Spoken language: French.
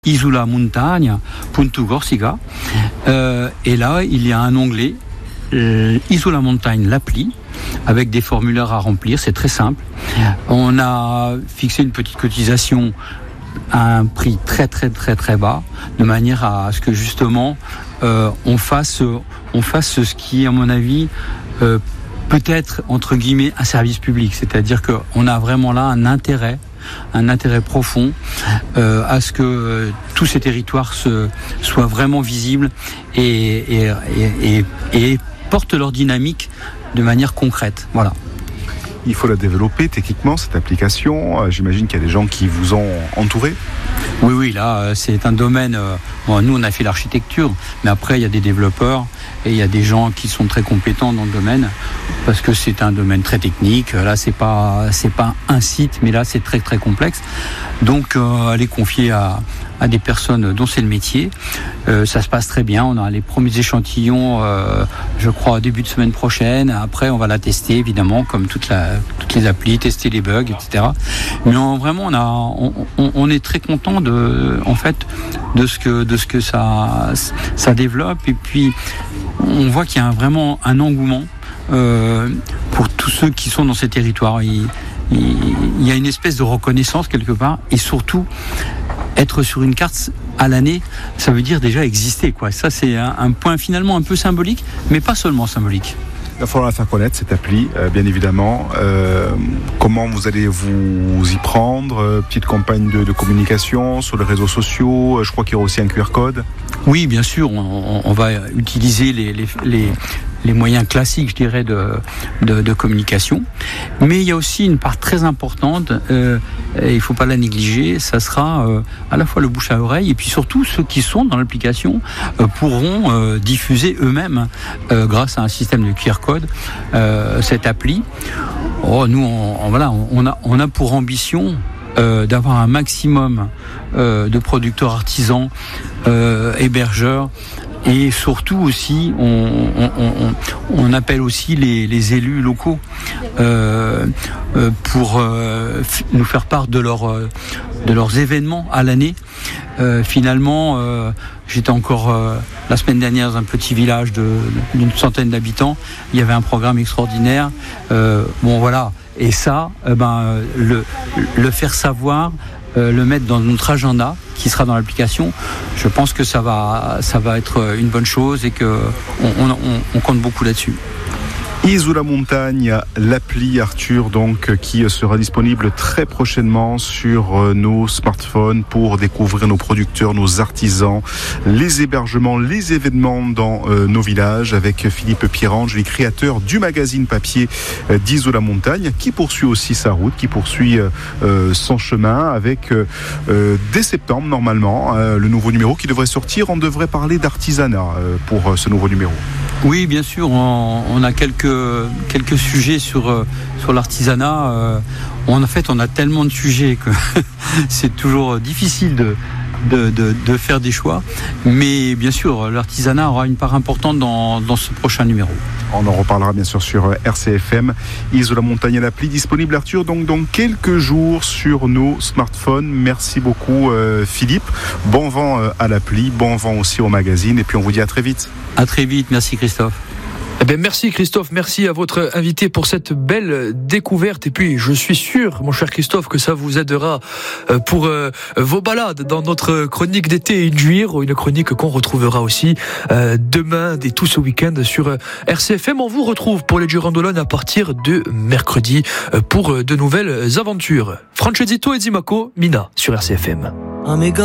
Isola Montagna, Punta Corsica, et là il y a un onglet Isola Montagna, l'appli, avec des formulaires à remplir, c'est très simple. On a fixé une petite cotisation à un prix très bas, de manière à ce que justement on fasse ce qui est à mon avis peut-être entre guillemets un service public, c'est-à-dire qu'on a vraiment là un intérêt profond à ce que tous ces territoires soient vraiment visibles et portent leur dynamique de manière concrète. Voilà. Il faut la développer techniquement, cette application. J'imagine qu'il y a des gens qui vous ont entouré. Oui, là, c'est un domaine... nous, on a fait l'architecture, mais après, il y a des développeurs et il y a des gens qui sont très compétents dans le domaine, parce que c'est un domaine très technique. Là, c'est pas un site, mais là, c'est très complexe. Donc, elle est confiée à des personnes dont c'est le métier. Ça se passe très bien. On a les premiers échantillons, je crois, au début de semaine prochaine. Après, on va la tester, évidemment, comme toutes les applis, tester les bugs, etc. Mais vraiment, on est très content de ce que ça développe. Et puis, on voit qu'il y a vraiment un engouement pour tous ceux qui sont dans ces territoires. Il y a une espèce de reconnaissance quelque part, et surtout être sur une carte à l'année, ça veut dire déjà exister, quoi. Ça, c'est un point finalement un peu symbolique, mais pas seulement symbolique. Il va falloir la faire connaître, cette appli, bien évidemment. Comment vous allez vous y prendre? Petite campagne de communication sur les réseaux sociaux. Je crois qu'il y aura aussi un QR code. Oui, bien sûr. On va utiliser les moyens classiques, je dirais, de communication. Mais il y a aussi une part très importante, et il ne faut pas la négliger, ça sera à la fois le bouche à oreille, et puis surtout ceux qui sont dans l'application pourront diffuser eux-mêmes, grâce à un système de QR code, cette appli. Nous, on a pour ambition d'avoir un maximum de producteurs artisans, hébergeurs. Et surtout aussi, on appelle aussi les élus locaux pour nous faire part de leurs événements à l'année. Finalement, j'étais encore la semaine dernière dans un petit village d'une centaine d'habitants. Il y avait un programme extraordinaire. Et ça, le faire savoir, le mettre dans notre agenda qui sera dans l'application, je pense que ça va être une bonne chose, et que on compte beaucoup là-dessus. Isola Montagna, l'appli Arthur, donc, qui sera disponible très prochainement sur nos smartphones pour découvrir nos producteurs, nos artisans, les hébergements, les événements dans nos villages, avec Philippe Pierrange, le créateur du magazine papier d'Isola Montagna, qui poursuit aussi sa route, qui poursuit son chemin avec dès septembre normalement le nouveau numéro qui devrait sortir. On devrait parler d'artisanat pour ce nouveau numéro. Oui, bien sûr, on a quelques sujets sur l'artisanat. En fait, on a tellement de sujets que c'est toujours difficile de faire des choix. Mais bien sûr, l'artisanat aura une part importante dans ce prochain numéro. On en reparlera bien sûr sur RCFM. Isola Montagna, l'appli disponible, Arthur, donc dans quelques jours sur nos smartphones. Merci beaucoup Philippe. Bon vent à l'appli, bon vent aussi au magazine, et puis on vous dit à très vite. À très vite, merci Christophe. Merci Christophe, merci à votre invité pour cette belle découverte. Et puis je suis sûr, mon cher Christophe, que ça vous aidera pour vos balades dans notre chronique d'été et juillet, une chronique qu'on retrouvera aussi demain et tout ce week-end sur RCFM. On vous retrouve pour les Girandolone à partir de mercredi pour de nouvelles aventures. Francesito et Zimaco, Mina sur RCFM.